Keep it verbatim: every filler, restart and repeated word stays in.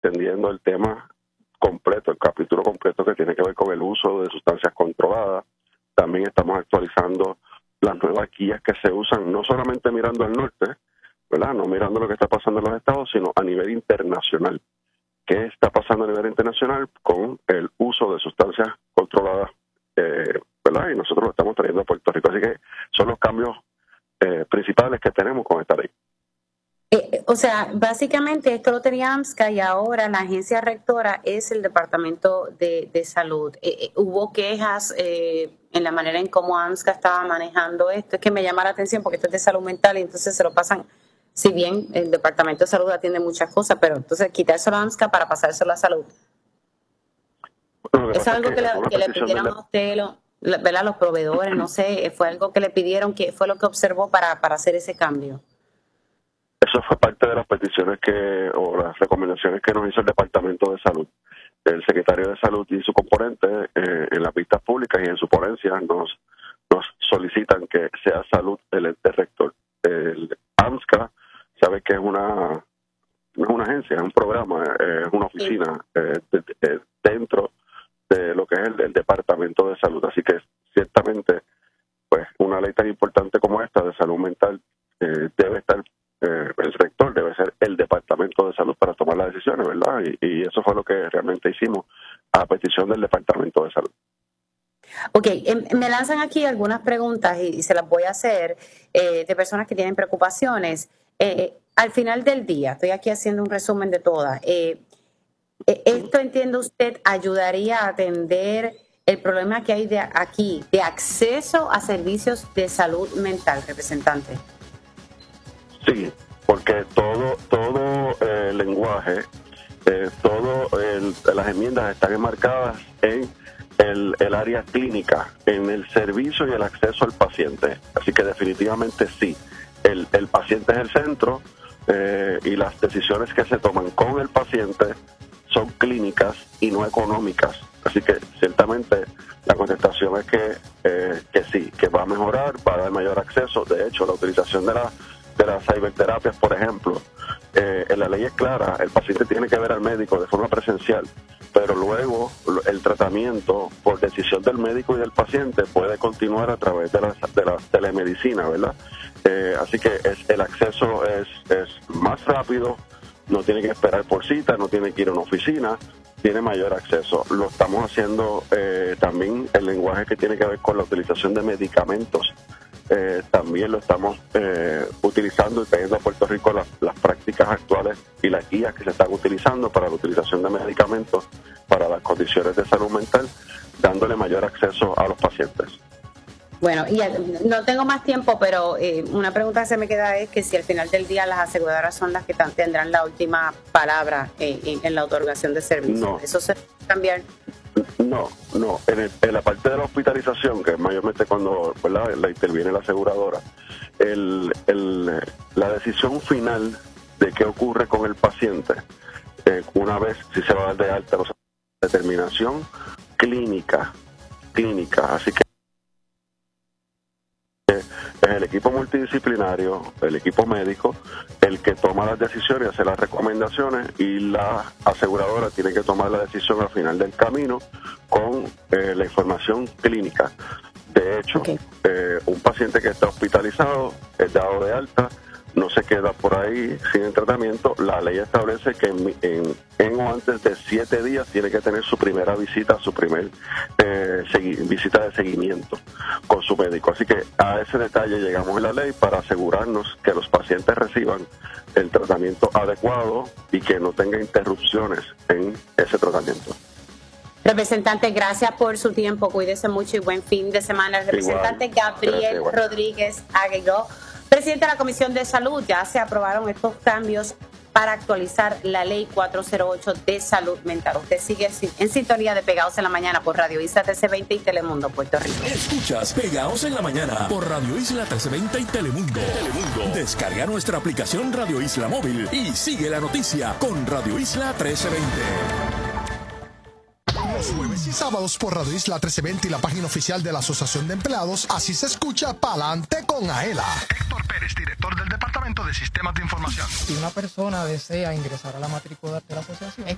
atendiendo el tema completo, el capítulo completo que tiene que ver con el uso de sustancias controladas. También estamos actualizando las nuevas guías que se usan, no solamente mirando al norte, ¿verdad? No mirando lo que está pasando en los estados, sino a nivel internacional. ¿Qué está pasando a nivel internacional con el uso de sustancias controladas? Eh, ¿verdad? Y nosotros lo estamos trayendo a Puerto Rico. Así que son los cambios eh, principales que tenemos con esta ley. Eh, o sea, básicamente esto lo tenía AMSCA y ahora la agencia rectora es el Departamento de, de Salud. Eh, eh, ¿Hubo quejas eh, en la manera en cómo AMSCA estaba manejando esto? Es que me llama la atención porque esto es de salud mental y entonces se lo pasan, si bien el Departamento de Salud atiende muchas cosas, pero entonces quitárselo a AMSCA para pasárselo a salud. Bueno, ¿Es algo es que, que, le, que le pidieron la... a usted, lo, ¿verdad? Los proveedores? No sé, ¿fue algo que le pidieron? ¿Qué fue lo que observó para, para hacer ese cambio? Eso fue parte de las peticiones que o las recomendaciones que nos hizo el Departamento de Salud. El secretario de Salud y su componente eh, en las vistas públicas y en su ponencia nos, nos solicitan que sea Salud el ente rector. El AMSCA sabe que es una, no es una agencia, es un programa, eh, es una oficina eh, de, de, dentro de lo que es el, el Departamento de Salud. Así que ciertamente, pues, una ley tan importante como esta de salud mental eh, debe estar Eh, el rector debe ser el Departamento de Salud para tomar las decisiones, ¿verdad? Y, y eso fue lo que realmente hicimos a petición del Departamento de Salud. Ok, eh, me lanzan aquí algunas preguntas y, y se las voy a hacer eh, de personas que tienen preocupaciones. Eh, al final del día, estoy aquí haciendo un resumen de todas. Eh, eh, ¿Esto, entiende usted, ayudaría a atender el problema que hay de aquí de acceso a servicios de salud mental, representante? Sí, porque todo todo el lenguaje, eh, todo el, las enmiendas están enmarcadas en el, el área clínica, en el servicio y el acceso al paciente. Así que definitivamente sí, el, el paciente es el centro eh, y las decisiones que se toman con el paciente son clínicas y no económicas. Así que ciertamente la contestación es que, eh, que sí, que va a mejorar, va a dar mayor acceso. De hecho, la utilización de la de las ciberterapias, por ejemplo, eh, en la ley es clara, el paciente tiene que ver al médico de forma presencial, pero luego el tratamiento por decisión del médico y del paciente puede continuar a través de la, de la telemedicina, ¿verdad? Eh, así que es, el acceso es, es más rápido, no tiene que esperar por cita, no tiene que ir a una oficina, tiene mayor acceso. Lo estamos haciendo eh, también el lenguaje que tiene que ver con la utilización de medicamentos. Eh, también lo estamos eh, utilizando y trayendo a Puerto Rico las, las prácticas actuales y las guías que se están utilizando para la utilización de medicamentos para las condiciones de salud mental, dándole mayor acceso a los pacientes. Bueno, y no tengo más tiempo, pero eh, una pregunta que se me queda es que si al final del día las aseguradoras son las que tendrán la última palabra en, en, en la otorgación de servicios. No. ¿Eso se puede cambiar? No, no. En, el, en la parte de la hospitalización, que es mayormente cuando, ¿verdad?, la interviene la aseguradora, el, el, la decisión final de qué ocurre con el paciente, eh, una vez si se va a dar de alta, o sea, determinación clínica, clínica. Así que es el equipo multidisciplinario, el equipo médico, el que toma las decisiones, hace las recomendaciones, y la aseguradora tiene que tomar la decisión al final del camino con eh, la información clínica. De hecho, okay. eh, un paciente que está hospitalizado es dado de alta, no se queda por ahí sin tratamiento. La ley establece que en, en, en o antes de siete días tiene que tener su primera visita, su primer eh, segui, visita de seguimiento con su médico. Así que a ese detalle llegamos en la ley para asegurarnos que los pacientes reciban el tratamiento adecuado y que no tenga interrupciones en ese tratamiento. Representante, gracias por su tiempo. Cuídese mucho y buen fin de semana. El representante igual. Gabriel gracias, Rodríguez Aguiló, presidente de la Comisión de Salud. Ya se aprobaron estos cambios para actualizar la ley cuatrocientos ocho de salud mental. Usted sigue en sintonía de Pegados en la Mañana por Radio Isla trece veinte y Telemundo, Puerto Rico. Escuchas Pegados en la Mañana por Radio Isla trece veinte y Telemundo. Telemundo. Descarga nuestra aplicación Radio Isla Móvil y sigue la noticia con Radio Isla trece veinte. Los jueves y sábados por Radio Isla trece veinte y la página oficial de la Asociación de Empleados. Así se escucha Pa'lante con Aela. Héctor Pérez, director del Departamento de Sistemas de Información. Si una persona desea ingresar a la matrícula de la asociación,